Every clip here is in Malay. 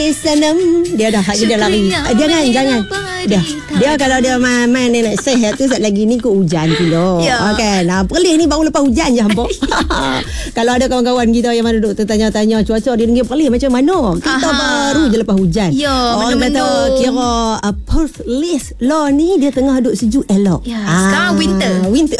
sanam. Dia dah lari. Jangan. Dia kalau dia main nak sehat tu sat lagi ni ke hujan pula. Okey, nah perlis ni baru lepas hujan je hampa. Kalau ada kawan-kawan kita yang mana duk tertanya-tanya cuaca di negeri Perlis macam mana? Kita baru je lepas hujan. Orang kata kira Perth list lah ni dia tengah duk sejuk elok. Sekarang winter.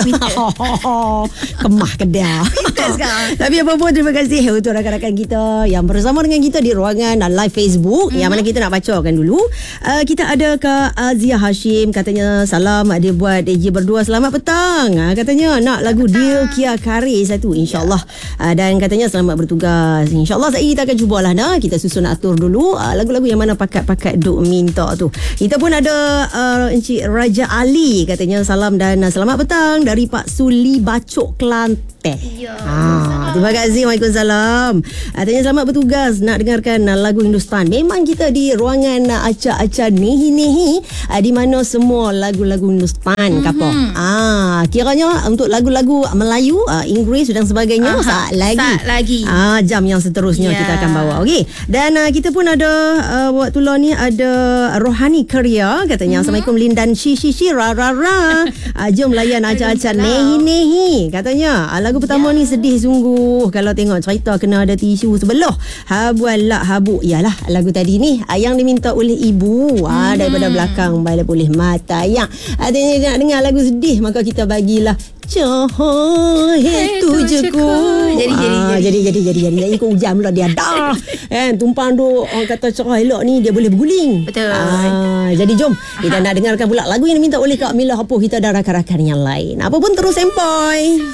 Kemah kedah. Winter sekarang. Tapi apa pun terima kasih untuk rakan-rakan kita yang bersama dengan kita di ruangan live Facebook yang mana kita nak bacakan dulu. Kita ada Kak Azia Hashim katanya salam dia buat DJ berdua selamat petang. Katanya nak lagu Dear Kia Kari satu insya-Allah. Dan katanya selamat bertugas. InsyaAllah kita akan cubalah kita susun atur dulu lagu-lagu yang mana pakat-pakat duk minta tu. Kita pun ada Encik Raja Ali katanya salam dan selamat petang dari Pak Suli Bacok Kelantan. Terima kasih. Waalaikumsalam. Katanya selamat bertugas nak dengarkan lagu Hindustan. Memang kita di ruangan acak-acak nehi-nehi di mana semua lagu-lagu Hindustan kiranya untuk lagu-lagu Melayu, Inggeris dan sebagainya saat lagi. Jam yang seterusnya kita akan bawa. Okey. Dan kita pun ada waktu law ni ada Rohani Karya katanya Assalamualaikum Lindan Shishi ra. Jom layan acak-acak nehi-nehi katanya. Lagu pertama ni sedih sungguh kalau tengok cerita kena ada tisu sebelah. Habualak habuk. Yalah lagu tadi ni yang diminta oleh ibu daripada belakang balik boleh mata yang artinya nak dengar lagu sedih maka kita bagilah cahaya tujuku. Jadi ikut hujan pula dia dah kan tumpang duk orang kata cerah elok ni dia boleh berguling. Betul. Jadi jom kita nak dengarkan pula lagu yang diminta oleh Kak Mila Hapuh kita dan rakan-rakan yang lain. Apa pun terus sempoi.